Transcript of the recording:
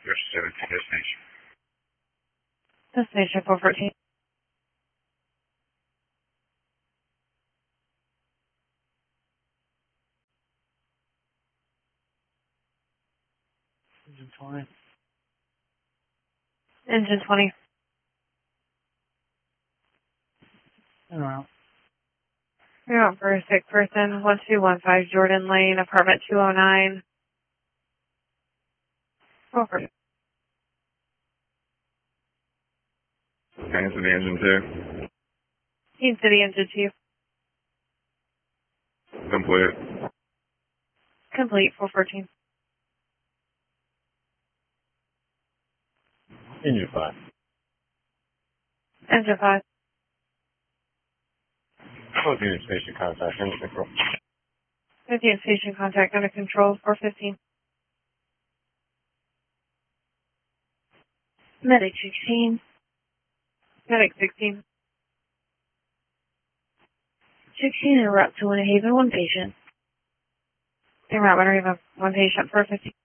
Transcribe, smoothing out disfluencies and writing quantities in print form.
Your 17 destination. Destination 414. Engine 20. Engine 20. And around. You're out for a sick person, 1215 Jordan Lane, apartment 209. 414. Kansas City Engine 2. Team City Engine 2. Complete. Complete 414. Engine 5. Engine 5. Close unit station contact. Engine control. 15 station contact under control 415. Medic 16. Medic 16. 16 en route to Winter Haven, one patient. En route, Winter Haven, one patient 415.